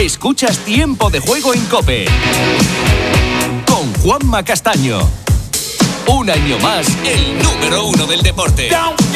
Escuchas Tiempo de Juego en COPE con Juanma Castaño. Un año más, el número 1 del deporte.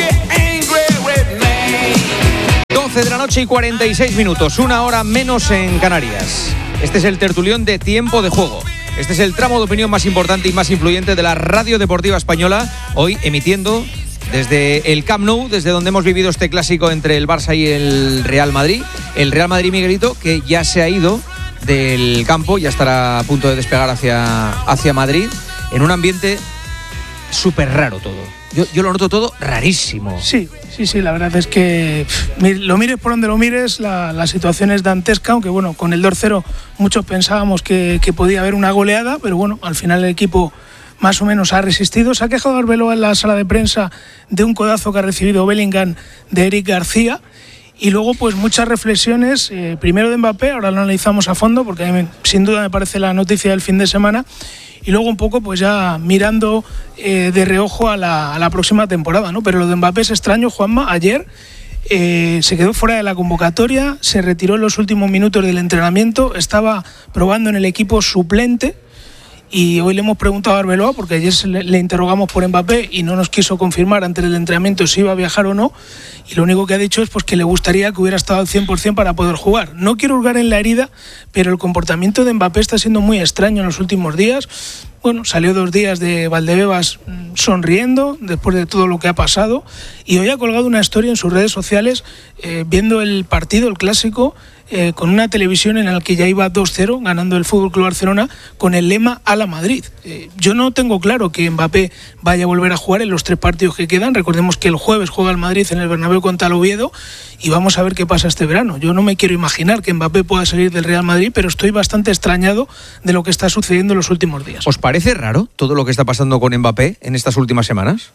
12 de la noche y 46 minutos, una hora menos en Canarias. Este es el tertulión de Tiempo de Juego. Este es el tramo de opinión más importante y más influyente de la radio deportiva española, hoy emitiendo desde el Camp Nou, desde donde hemos vivido este clásico entre el Barça y el Real Madrid. El Real Madrid, Miguelito, que ya se ha ido del campo, ya estará a punto de despegar hacia Madrid, en un ambiente súper raro todo. Yo lo noto todo rarísimo. Sí, la verdad es que lo mires por donde lo mires, la situación es dantesca, aunque bueno, con el 2-0 muchos pensábamos que podía haber una goleada, pero bueno, al final el equipo más o menos ha resistido. Se ha quejado Arbeloa en la sala de prensa de un codazo que ha recibido Bellingham de Eric García. Y luego, pues muchas reflexiones, primero de Mbappé, ahora lo analizamos a fondo, porque a mí, sin duda me parece la noticia del fin de semana. Y luego un poco, pues ya mirando de reojo a la próxima temporada, ¿no? Pero lo de Mbappé es extraño, Juanma. Ayer se quedó fuera de la convocatoria, se retiró en los últimos minutos del entrenamiento, estaba probando en el equipo suplente. Y hoy le hemos preguntado a Arbeloa, porque ayer le interrogamos por Mbappé y no nos quiso confirmar antes del entrenamiento si iba a viajar o no. Y lo único que ha dicho es pues, que le gustaría que hubiera estado al 100% para poder jugar. No quiero hurgar en la herida, pero el comportamiento de Mbappé está siendo muy extraño en los últimos días. Bueno, salió 2 días de Valdebebas sonriendo después de todo lo que ha pasado. Y hoy ha colgado una historia en sus redes sociales viendo el partido, el clásico, con una televisión en la que ya iba 2-0 ganando el FC Barcelona con el lema "a la Madrid". Yo no tengo claro que Mbappé vaya a volver a jugar en los 3 partidos que quedan. Recordemos que el jueves juega el Madrid en el Bernabéu contra el Oviedo y vamos a ver qué pasa este verano. Yo no me quiero imaginar que Mbappé pueda salir del Real Madrid, pero estoy bastante extrañado de lo que está sucediendo en los últimos días. ¿Os parece raro todo lo que está pasando con Mbappé en estas últimas semanas?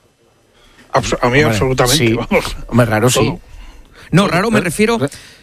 A mí absolutamente. Sí. Hombre, raro sí. No, raro me refiero...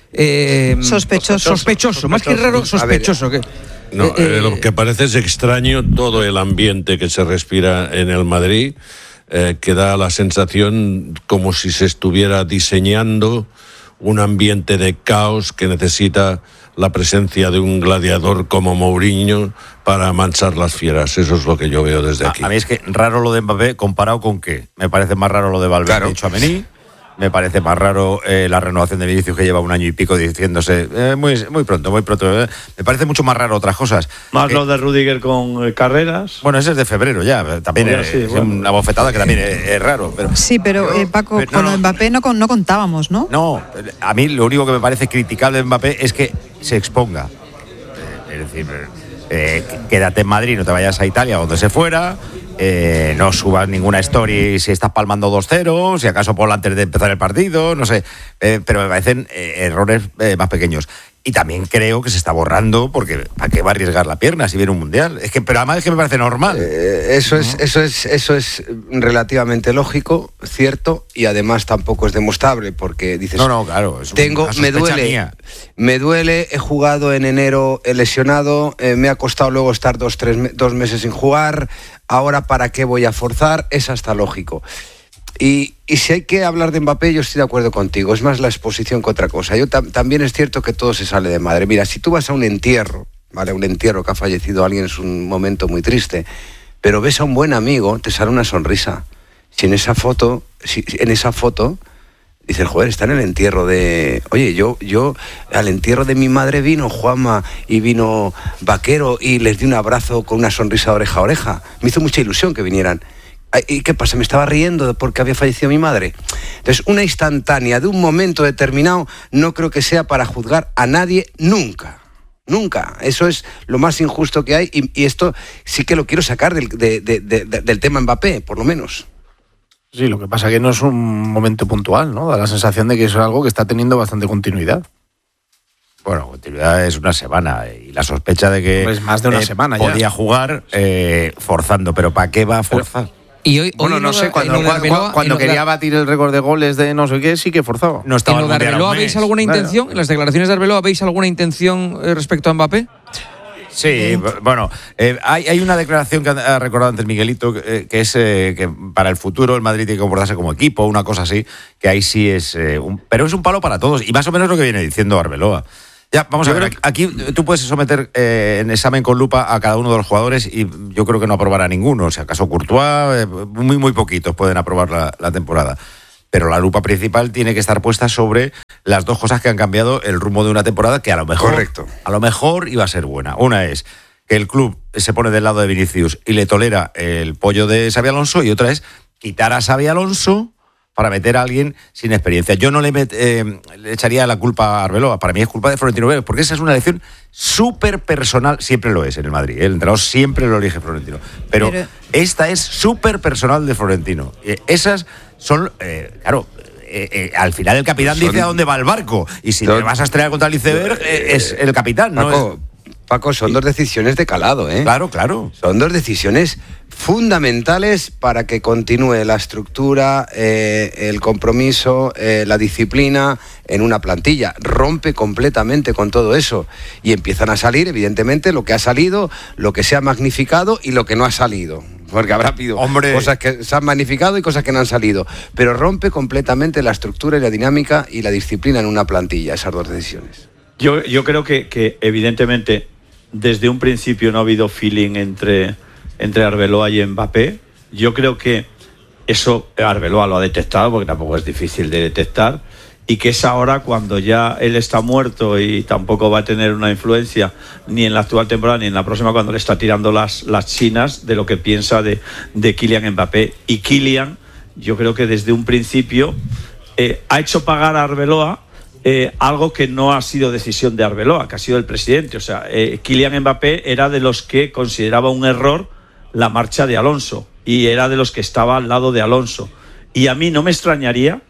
sospechoso, más que raro, sospechoso. Lo que parece es extraño todo el ambiente que se respira en el Madrid, que da la sensación como si se estuviera diseñando un ambiente de caos que necesita la presencia de un gladiador como Mourinho para manchar las fieras. Eso es lo que yo veo desde aquí. A mí es que raro lo de Mbappé, ¿comparado con qué? Me parece más raro lo de Valverde y Tchouaméni. Me parece más raro la renovación de Vinicius, que lleva 1 año y pico diciéndose muy pronto. Me parece mucho más raro otras cosas. Más lo de Rüdiger con Carreras. Bueno, ese es de febrero ya. También es una bofetada que también es raro. Pero, sí, pero Paco, con lo de Mbappé no contábamos, ¿no? No, a mí lo único que me parece criticable de Mbappé es que se exponga. Es decir, quédate en Madrid, no te vayas a Italia o donde se fuera. No subas ninguna story si estás palmando 2-0, si acaso ponlo antes de empezar el partido, no sé, pero me parecen errores más pequeños. Y también creo que se está borrando, porque ¿para qué va a arriesgar la pierna si viene un mundial? Pero además es que me parece normal. Eso es relativamente lógico, cierto, y además tampoco es demostrable, porque dices... No, claro, es me duele, he jugado en enero, he lesionado, me ha costado luego estar 2 meses sin jugar, ahora ¿para qué voy a forzar? Es hasta lógico. Y si hay que hablar de Mbappé, yo estoy de acuerdo contigo, es más la exposición que otra cosa. Yo también es cierto que todo se sale de madre. Mira, si tú vas a un entierro, ¿vale? Un entierro que ha fallecido alguien es un momento muy triste, pero ves a un buen amigo, te sale una sonrisa. Si en esa foto dices, joder, está en el entierro de... Oye, yo al entierro de mi madre vino Juanma y vino Vaquero y les di un abrazo con una sonrisa de oreja a oreja. Me hizo mucha ilusión que vinieran. ¿Y qué pasa? ¿Me estaba riendo porque había fallecido mi madre? Entonces, una instantánea de un momento determinado no creo que sea para juzgar a nadie nunca. Nunca. Eso es lo más injusto que hay y esto sí que lo quiero sacar del tema Mbappé, por lo menos. Sí, lo que pasa es que no es un momento puntual, ¿no? Da la sensación de que es algo que está teniendo bastante continuidad. Bueno, continuidad es una semana y la sospecha de que es más de una semana podía ya jugar forzando, pero ¿para qué va a forzar? Y hoy no sé, cuando quería batir el récord de goles de no sé qué, sí que forzaba. No estaba. ¿En lo de Arbeloa veis alguna intención? ¿En las declaraciones de Arbeloa veis alguna intención respecto a Mbappé? Sí, bueno, hay una declaración que ha recordado antes Miguelito, que es que para el futuro el Madrid tiene que comportarse como equipo, una cosa así, que ahí sí es... pero es un palo para todos, y más o menos lo que viene diciendo Arbeloa. Ya, vamos a ver, aquí tú puedes someter en examen con lupa a cada uno de los jugadores y yo creo que no aprobará ninguno. O sea, acaso Courtois, muy poquitos pueden aprobar la temporada. Pero la lupa principal tiene que estar puesta sobre las dos cosas que han cambiado el rumbo de una temporada que a lo mejor iba a ser buena. Una es que el club se pone del lado de Vinicius y le tolera el pollo de Xabi Alonso, y otra es quitar a Xabi Alonso para meter a alguien sin experiencia. Yo no le echaría la culpa a Arbeloa, para mí es culpa de Florentino Pérez, porque esa es una elección súper personal, siempre lo es en el Madrid, el entrenador siempre lo elige Florentino, pero esta es súper personal de Florentino. Esas son, al final el capitán dice a dónde va el barco, y si te vas a estrellar contra el iceberg, es el capitán, Paco, son dos decisiones de calado, ¿eh? Claro. Son dos decisiones fundamentales para que continúe la estructura, el compromiso, la disciplina en una plantilla. Rompe completamente con todo eso y empiezan a salir, evidentemente, lo que ha salido, lo que se ha magnificado y lo que no ha salido. Porque habrá habido cosas que se han magnificado y cosas que no han salido. Pero rompe completamente la estructura y la dinámica y la disciplina en una plantilla, esas dos decisiones. Yo creo que evidentemente desde un principio no ha habido feeling entre Arbeloa y Mbappé. Yo creo que eso Arbeloa lo ha detectado, porque tampoco es difícil de detectar, y que es ahora cuando ya él está muerto y tampoco va a tener una influencia ni en la actual temporada ni en la próxima, cuando le está tirando las chinas de lo que piensa de Kylian Mbappé. Y Kylian, yo creo que desde un principio ha hecho pagar a Arbeloa algo que no ha sido decisión de Arbeloa, que ha sido el presidente. O sea, Kylian Mbappé era de los que consideraba un error la marcha de Alonso, y era de los que estaba al lado de Alonso. Y a mí no me extrañaría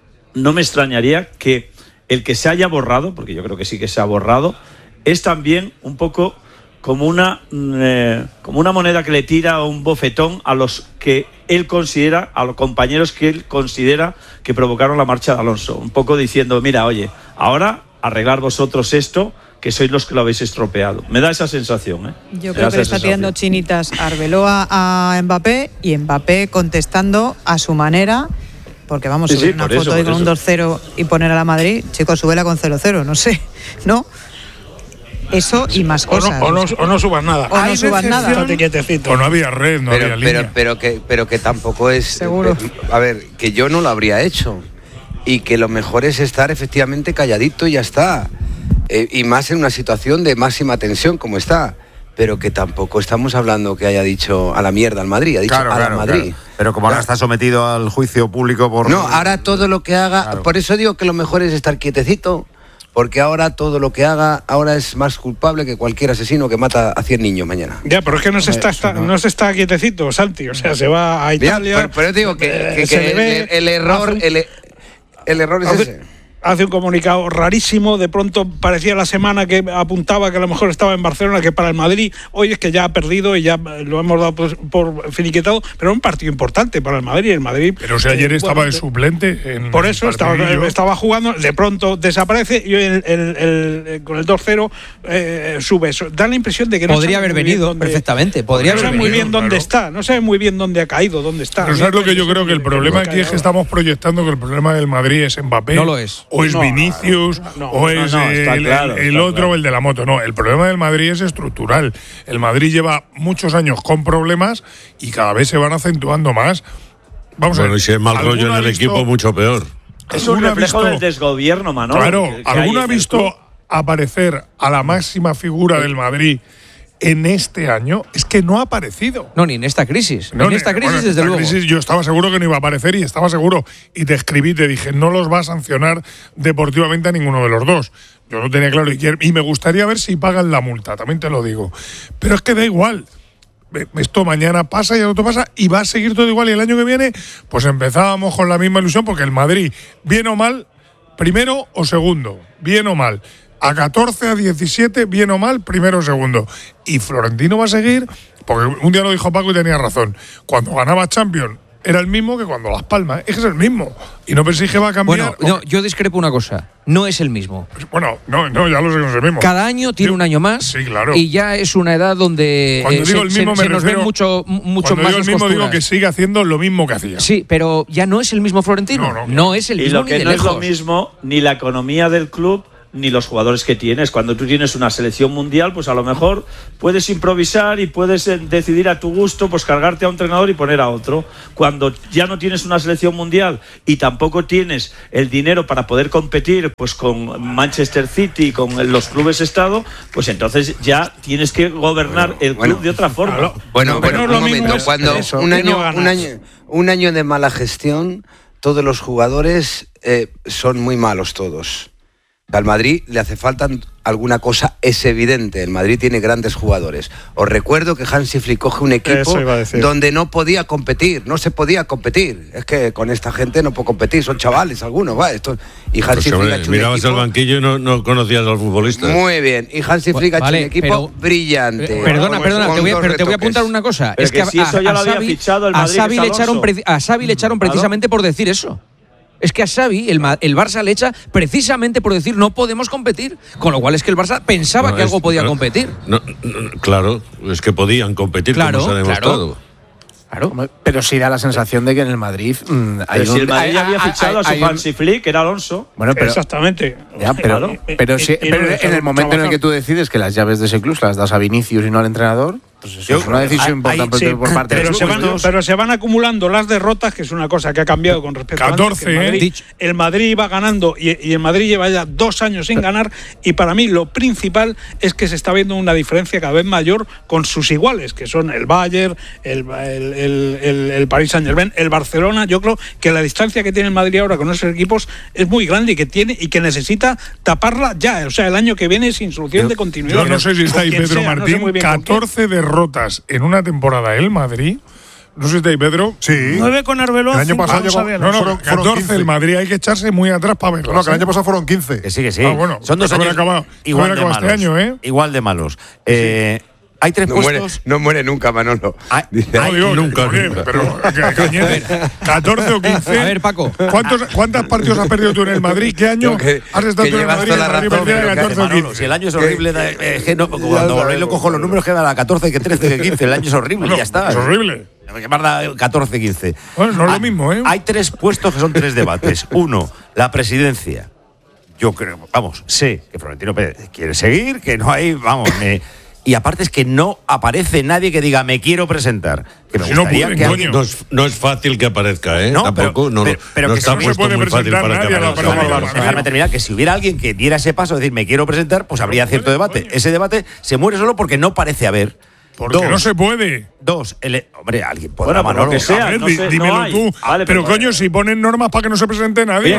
que el que se haya borrado, porque yo creo que sí que se ha borrado, es también un poco como una moneda que le tira un bofetón a los que él considera, a los compañeros que él considera que provocaron la marcha de Alonso. Un poco diciendo, mira, oye, ahora arreglar vosotros esto, que sois los que lo habéis estropeado. Me da esa sensación, ¿eh? Yo creo que le está tirando chinitas a Arbeloa a Mbappé, y Mbappé contestando a su manera. Porque vamos a subir una foto ahí con un 2-0 y poner a la Madrid, chicos, súbela con 0-0, no sé, ¿no? Eso y más cosas. O no subas nada. O no subas nada. O no había red, no había línea. Pero que tampoco es... Seguro. A ver, que yo no lo habría hecho. Y que lo mejor es estar efectivamente calladito y ya está. Y más en una situación de máxima tensión como está. Pero que tampoco estamos hablando que haya dicho a la mierda al Madrid, ha dicho a la Madrid. Claro. Pero como ahora está sometido al juicio público por... No, ahora todo lo que haga... Claro. Por eso digo que lo mejor es estar quietecito, porque ahora todo lo que haga ahora es más culpable que cualquier asesino que mata a 100 niños mañana. Ya, pero es que no se está quietecito, Santi. O sea, se va a Italia... Pero digo que el error es ese. Hace un comunicado rarísimo, de pronto parecía la semana que apuntaba que a lo mejor estaba en Barcelona, que para el Madrid hoy es que ya ha perdido y ya lo hemos dado por finiquitado, pero era un partido importante para el Madrid. Pero si ayer estaba de suplente. Por eso estaba jugando, de pronto desaparece y hoy con el 2-0 sube. Da la impresión de que no podría haber venido perfectamente. No sabe muy bien dónde está, no sabe muy bien dónde ha caído, dónde está. Pero ¿sabes lo que yo creo? Que el problema aquí es que estamos proyectando que el problema del Madrid es Mbappé. No lo es. O es Vinicius, o es el otro, el de la moto. No, el problema del Madrid es estructural. El Madrid lleva muchos años con problemas y cada vez se van acentuando más. Vamos a ver. Y si hay mal rollo en el equipo, mucho peor. Es un reflejo del desgobierno, Manolo. Claro, ¿alguno ha visto aparecer a la máxima figura del Madrid en este año? Es que no ha aparecido. No, ni en esta crisis. No, en esta crisis, desde luego. Crisis yo estaba seguro que no iba a aparecer y estaba seguro. Y te escribí, te dije, no los va a sancionar deportivamente a ninguno de los dos. Yo lo tenía claro y me gustaría ver si pagan la multa, también te lo digo. Pero es que da igual. Esto mañana pasa y el otro pasa y va a seguir todo igual. Y el año que viene, pues empezábamos con la misma ilusión, porque el Madrid, bien o mal, primero o segundo, bien o mal. A 14, a 17, bien o mal, primero o segundo. Y Florentino va a seguir, porque un día lo dijo Paco y tenía razón. Cuando ganaba Champions era el mismo que cuando Las Palmas. Es que es el mismo. Y no penséis que va a cambiar. Bueno, no, yo discrepo una cosa. No es el mismo. Bueno, no, ya lo sé que no es el mismo. Cada año tiene un año más. Sí, claro. Y ya es una edad donde se nos ven mucho más. Cuando digo el mismo, digo que sigue haciendo lo mismo que hacía. Sí, pero ya no es el mismo Florentino. No es el mismo. Y lo que no es lo mismo, ni la economía del club, ni los jugadores que tienes. Cuando tú tienes una selección mundial, pues a lo mejor puedes improvisar y puedes decidir a tu gusto, pues cargarte a un entrenador y poner a otro. Cuando ya no tienes una selección mundial y tampoco tienes el dinero para poder competir pues con Manchester City, con los clubes estado, pues entonces ya tienes que gobernar el club de otra forma. Bueno, un momento, cuando un año de mala gestión, todos los jugadores son muy malos todos. Al Madrid le hace falta alguna cosa, es evidente. El Madrid tiene grandes jugadores. Os recuerdo que Hansi Flick coge un equipo donde no podía competir, no se podía competir. Es que con esta gente no puedo competir, son chavales algunos. Y Hansi Flick ha hecho mirabas el banquillo y no conocías a los futbolistas. Muy bien, y Hansi Flick ha hecho un equipo brillante. Perdona, te voy a apuntar una cosa. Es que si eso ya lo había fichado el Madrid, a Xavi le echaron precisamente por decir eso. Es que a Xavi el Barça le echa precisamente por decir no podemos competir. Con lo cual es que el Barça pensaba que algo podía competir. Claro, es que podían competir, como se ha demostrado. Claro. Pero sí da la sensación de que en el Madrid si el Madrid había fichado a su Hansi Flick, era Alonso. Bueno, pero, exactamente. Ya, pero en el momento en el que tú decides que las llaves de ese club las das a Vinicius y no al entrenador, pues eso es una decisión importante por parte de los pero se van acumulando las derrotas, que es una cosa que ha cambiado con respecto 14, a antes. El Madrid va ganando y el Madrid lleva ya 2 años sin ganar, y para mí lo principal es que se está viendo una diferencia cada vez mayor con sus iguales, que son el Bayern, el Paris Saint-Germain, el Barcelona. Yo creo que la distancia que tiene el Madrid ahora con esos equipos es muy grande y que necesita taparla ya, o sea, el año que viene sin solución de continuidad. Yo no sé si está ahí Pedro Martín, 14 derrotas en una temporada el Madrid. No sé si está ahí Pedro. Sí. 9 con Arbeloa. El año pasado fueron 14 el Madrid, hay que echarse muy atrás para verlo. No, que el año pasado fueron 15. Que sí. Bueno, son 2 años igual de malos. Este año, igual de malos. Hay 3 puestos. No muere nunca, Manolo. Nunca. Pero, Cañete, 14 o 15. A ver, Paco. ¿Cuántos partidos has perdido tú en el Madrid? ¿Qué año has estado tú en el Madrid? Si el año es horrible, es que cuando lo cojo los números queda la 14, que 13, que 15. El año es horrible, ya está. Es horrible. Que marca 14, 15. Bueno, no es lo mismo, ¿eh? Hay 3 puestos que son 3 debates. Uno, la presidencia. Yo creo, sé que Florentino Pérez quiere seguir, que no hay, y aparte es que no aparece nadie que diga me quiero presentar. Que me gustaría que no es fácil que aparezca, ¿eh? No, tampoco. Pero no que está puesto muy fácil para que aparezca. Déjame terminar, que si hubiera alguien que diera ese paso de decir me quiero presentar, pues habría cierto debate. Ese debate se muere solo porque no parece haber. Porque no se puede. 2, hombre, alguien podrá, Manolo. Lo que sea, dímelo tú. Vale, pero coño, si ponen normas para que no se presente nadie.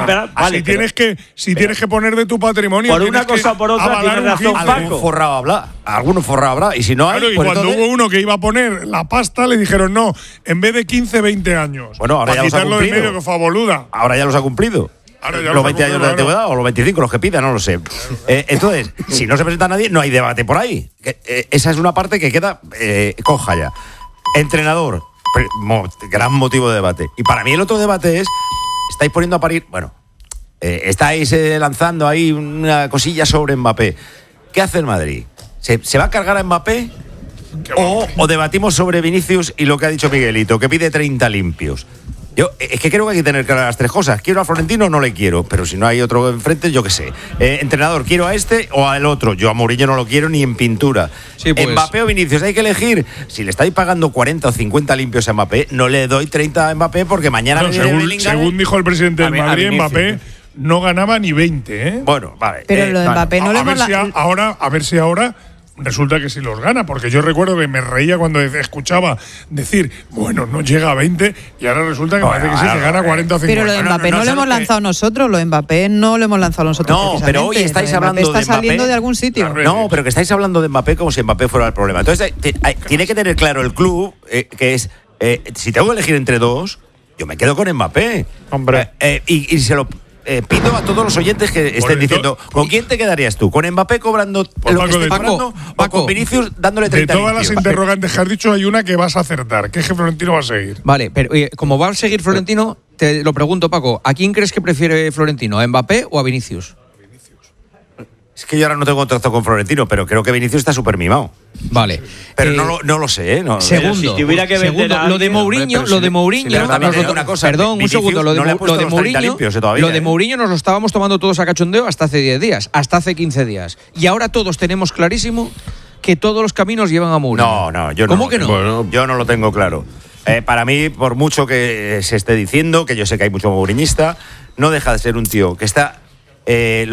Tienes que poner de tu patrimonio. Por una cosa o por otra, tiene razón Paco. Alguno forrado habrá. Y si no hay. Claro, y pues cuando hubo uno que iba a poner la pasta, le dijeron no, en vez de 15, 20 años. Bueno, ahora ya los ha cumplido. De medio, que fue a boluda. Ahora ya los ha cumplido. Los 20 años de antigüedad o los 25, los que pidan, no lo sé. Entonces, si no se presenta nadie, no hay debate por ahí. Esa es una parte que queda coja ya. Entrenador, gran motivo de debate. Y para mí el otro debate es, estáis poniendo a parir, estáis lanzando ahí una cosilla sobre Mbappé. ¿Qué hace el Madrid? ¿Se va a cargar a Mbappé? ¿O debatimos sobre Vinicius y lo que ha dicho Miguelito, que pide 30 limpios? Yo es que creo que hay que tener claras las 3 cosas. ¿Quiero a Florentino o no le quiero? Pero si no hay otro enfrente, yo qué sé. Entrenador, ¿quiero a este o al otro? Yo a Mourinho no lo quiero ni en pintura. Sí, pues. Mbappé o Vinicius, hay que elegir. Si le estáis pagando 40 o 50 limpios a Mbappé, no le doy 30 a Mbappé porque mañana según dijo el presidente del Madrid, Mbappé no ganaba ni 20, ¿eh? Bueno, vale. Pero lo de Mbappé no le hemos... A ver si ahora resulta que sí los gana, porque yo recuerdo que me reía cuando escuchaba decir, bueno, no llega a 20 y ahora resulta que parece que sí, que gana 40 o 50. Pero lo de Mbappé no lo hemos lanzado nosotros, lo de Mbappé no lo hemos lanzado nosotros. No, pero hoy estáis hablando de Mbappé. Está saliendo de algún sitio. No, pero que estáis hablando de Mbappé como si Mbappé fuera el problema. Entonces, tiene que tener claro el club que es, si tengo que elegir entre 2, yo me quedo con Mbappé. Hombre. Y se lo... pido a todos los oyentes que estén diciendo, ¿con quién te quedarías tú? ¿Con Mbappé cobrando lo que esté cobrando o con Vinicius dándole 30 De todas las interrogantes que has dicho, hay una que vas a acertar, que es que Florentino va a seguir. Vale, pero como va a seguir Florentino, te lo pregunto, Paco, ¿a quién crees que prefiere Florentino? ¿A Mbappé o a Vinicius? Es que yo ahora no tengo contacto con Florentino, pero creo que Vinicius está súper mimado. Vale. Pero no lo sé, ¿eh? Segundo, si tuviera que vender lo de Mourinho, un segundo, lo de Mourinho nos lo estábamos tomando todos a cachondeo hasta hace 10 días, hasta hace 15 días. Y ahora todos tenemos clarísimo que todos los caminos llevan a Mourinho. No, yo no. ¿Cómo que no? Bueno, yo no lo tengo claro. Para mí, por mucho que se esté diciendo, que yo sé que hay mucho mouriñista, no deja de ser un tío que está